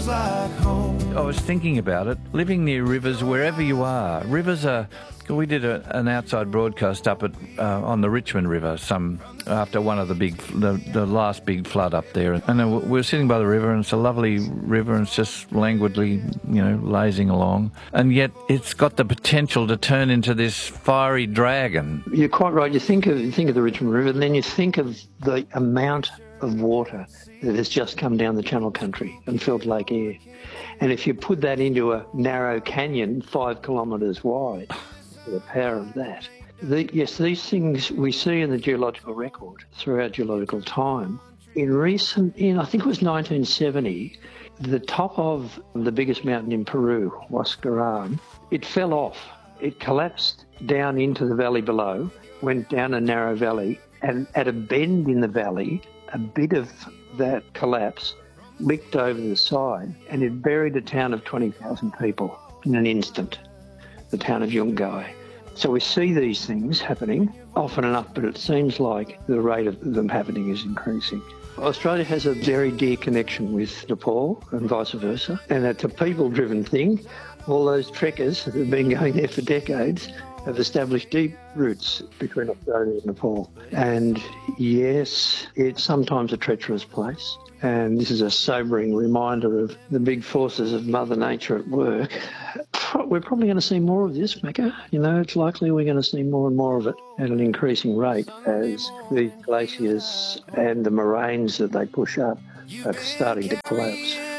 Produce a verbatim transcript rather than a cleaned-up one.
feels like home. I was thinking about it, living near rivers wherever you are. Rivers are... We did a, an outside broadcast up at uh, on the Richmond River some after one of the big, the, the last big flood up there. And uh, we were sitting by the river, and it's a lovely river, and it's just languidly, you know, lazing along. And yet it's got the potential to turn into this fiery dragon. You're quite right. You think of you think of the Richmond River, and then you think of the amount of water that has just come down the Channel Country and filled Lake Eyre. And if you put that into a narrow canyon five kilometres wide, the power of that. The, yes, these things we see in the geological record throughout geological time. In recent, in I think it was nineteen seventy, the top of the biggest mountain in Peru, Huascarán, it fell off. It collapsed down into the valley below, went down a narrow valley, and at a bend in the valley, a bit of that collapse licked over the side, and it buried a town of twenty thousand people in an instant. The town of Yungay. So we see these things happening often enough, but it seems like the rate of them happening is increasing. Australia has a very dear connection with Nepal and vice versa, and it's a people-driven thing. All those trekkers that have been going there for decades have established deep roots between Australia and Nepal. And yes, it's sometimes a treacherous place. And this is a sobering reminder of the big forces of Mother Nature at work. We're probably going to see more of this, Mecca. You know, it's likely we're going to see more and more of it at an increasing rate as the glaciers and the moraines that they push up are starting to collapse.